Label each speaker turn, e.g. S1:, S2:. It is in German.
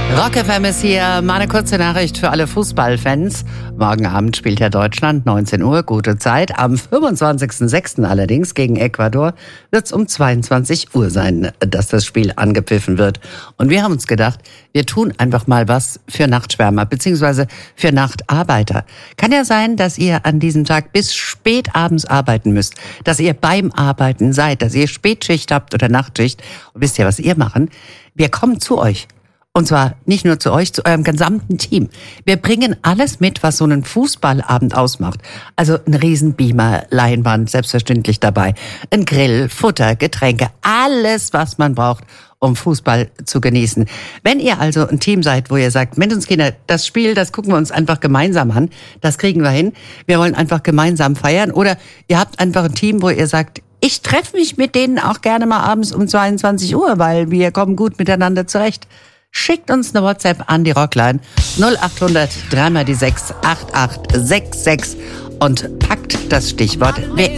S1: Rock FM ist hier. Mal eine kurze Nachricht für alle Fußballfans. Morgen Abend spielt ja Deutschland, 19 Uhr, gute Zeit. Am 25.06. allerdings gegen Ecuador wird es um 22 Uhr sein, dass das Spiel angepfiffen wird. Und wir haben uns gedacht, wir tun einfach mal was für Nachtschwärmer bzw. für Nachtarbeiter. Kann ja sein, dass ihr an diesem Tag bis spät abends arbeiten müsst, dass ihr beim Arbeiten seid, dass ihr Spätschicht habt oder Nachtschicht. Und wisst ihr, was ihr machen? Wir kommen zu euch. Und zwar nicht nur zu euch, zu eurem gesamten Team. Wir bringen alles mit, was so einen Fußballabend ausmacht. Also ein Riesenbeamer, Leinwand, selbstverständlich dabei. Ein Grill, Futter, Getränke, alles, was man braucht, um Fußball zu genießen. Wenn ihr also ein Team seid, wo ihr sagt, Menschenskinder, das Spiel, das gucken wir uns einfach gemeinsam an, das kriegen wir hin. Wir wollen einfach gemeinsam feiern. Oder ihr habt einfach ein Team, wo ihr sagt, ich treffe mich mit denen auch gerne mal abends um 22 Uhr, weil wir kommen gut miteinander zurecht. Schickt uns eine WhatsApp an die Rockline 0800 3x6 8866 und packt das Stichwort WM.